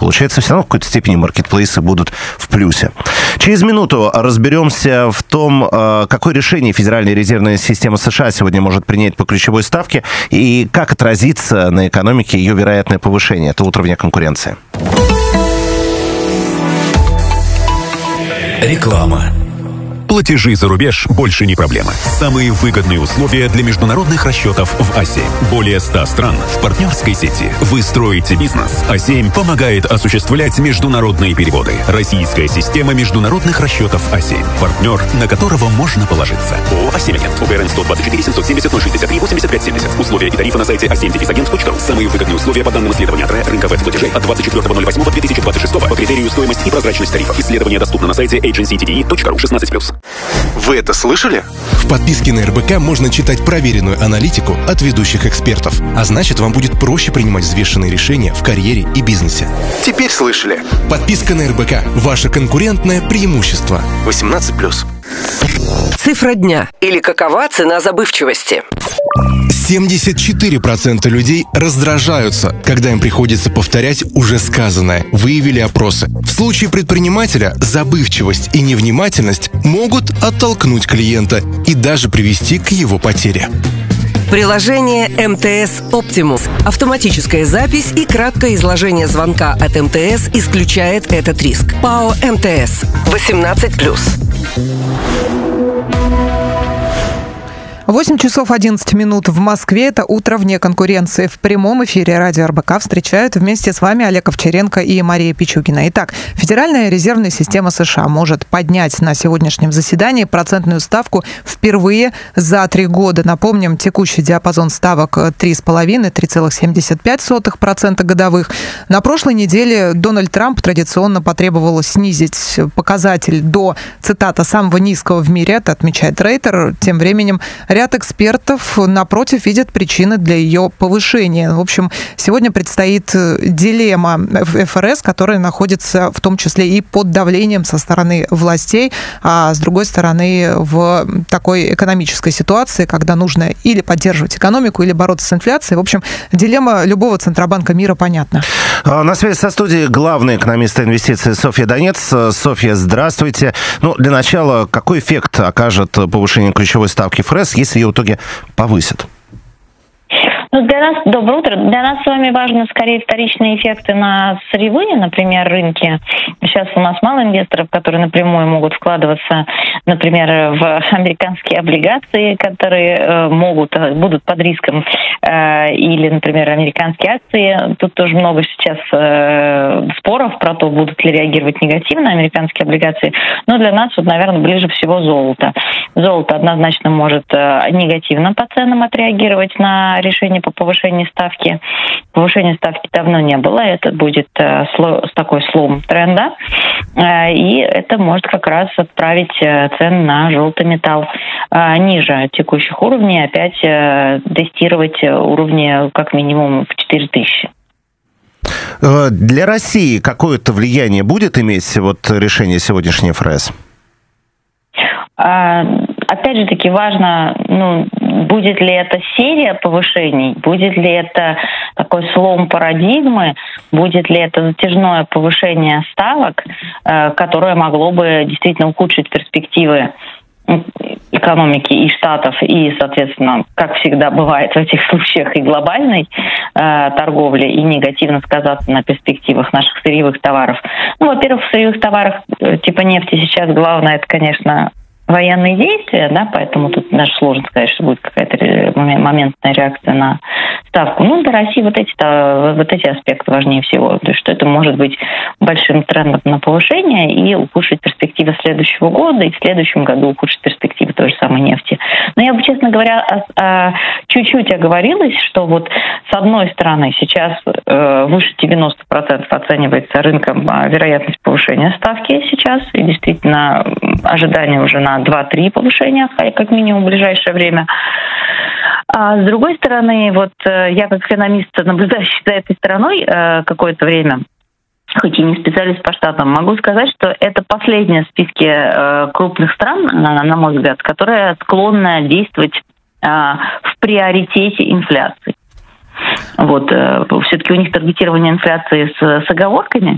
Получается, все равно в какой-то степени маркетплейсы будут в плюсе. Через минуту разберемся в том, какое решение Федеральная резервная система США сегодня может принять по ключевой ставке и как отразится на экономике ее вероятное повышение. Это «Утро вне конкуренции». Реклама. Платежи за рубеж больше не проблема. Самые выгодные условия для международных расчетов в А7. Более 100 стран в партнерской сети. Вы строите бизнес. А7 помогает осуществлять международные переводы. Российская система международных расчетов А7. Партнер, на которого можно положиться. ООО «А7-Агент». УГРН 124 770 063 85 70. Условия и тарифы на сайте a7-agent.ru. Самые выгодные условия по данным исследования АТРЭ рынка веб-платежей от 24.08.2026 по критерию стоимость и прозрачность тарифов. Исследование доступно на сайте agencydde.ru 16+. Вы это слышали? В подписке на РБК можно читать проверенную аналитику от ведущих экспертов. А значит, вам будет проще принимать взвешенные решения в карьере и бизнесе. Теперь слышали? Подписка на РБК – ваше конкурентное преимущество. 18+. Цифра дня. Или какова цена забывчивости? 74% людей раздражаются, когда им приходится повторять уже сказанное, выявили опросы. В случае предпринимателя забывчивость и невнимательность могут оттолкнуть клиента и даже привести к его потере. Приложение МТС Optimus. Автоматическая запись и краткое изложение звонка от МТС исключает этот риск. ПАО МТС. 18+. 8 часов 11 минут в Москве. Это «Утро вне конкуренции». В прямом эфире радио РБК встречают вместе с вами Олег Овчаренко и Мария Пичугина. Итак, Федеральная резервная система США может поднять на сегодняшнем заседании процентную ставку впервые за 3 года. Напомним, текущий диапазон ставок 3,5-3,75% годовых. На прошлой неделе Дональд Трамп традиционно потребовал снизить показатель до, цитата, «самого низкого в мире». Это отмечает Рейтер. Тем временем ряд экспертов, напротив, видят причины для ее повышения. В общем, сегодня предстоит дилемма ФРС, которая находится в том числе и под давлением со стороны властей, а с другой стороны в такой экономической ситуации, когда нужно или поддерживать экономику, или бороться с инфляцией. В общем, дилемма любого Центробанка мира понятна. На связи со студией главный экономист инвестиций Софья Донец. Софья, здравствуйте. Для начала, какой эффект окажет повышение ключевой ставки ФРС, если ее в итоге повысят? Для нас, доброе утро. Для нас с вами важны скорее вторичные эффекты на сырьевые, например, рынки. Сейчас у нас мало инвесторов, которые напрямую могут вкладываться, например, в американские облигации, которые будут под риском, или, например, американские акции. Тут тоже много сейчас споров про то, будут ли реагировать негативно американские облигации. Но для нас, наверное, ближе всего золото. Золото однозначно может негативно по ценам отреагировать на решение по повышению ставки. Повышения ставки давно не было. Это будет такой слом тренда. И это может как раз отправить цены на желтый металл ниже текущих уровней, опять тестировать уровни как минимум в 4000. Для России какое-то влияние будет иметь решение сегодняшней ФРС? Опять же таки важно, будет ли это серия повышений, будет ли это такой слом парадигмы, будет ли это затяжное повышение ставок, которое могло бы действительно ухудшить перспективы экономики и штатов, и, соответственно, как всегда бывает в этих случаях, и глобальной торговли, и негативно сказаться на перспективах наших сырьевых товаров. Во-первых, в сырьевых товарах типа нефти сейчас главное, это, конечно, военные действия, поэтому тут даже сложно сказать, что будет какая-то моментная реакция на ставку. Для России вот эти аспекты важнее всего, то есть что это может быть большим трендом на повышение и ухудшить перспективы следующего года, и в следующем году ухудшить перспективы той же самой нефти. Но я бы, честно говоря, чуть-чуть оговорилась, что с одной стороны сейчас выше 90% оценивается рынком вероятность повышения ставки сейчас, и действительно ожидания уже на 2-3 повышения, как минимум в ближайшее время. А с другой стороны, я как экономист, наблюдающий за этой стороной какое-то время, хоть и не специалист по штатам, могу сказать, что это последняя в списке крупных стран, на мой взгляд, которая склонна действовать в приоритете инфляции. Все-таки у них таргетирование инфляции с оговорками,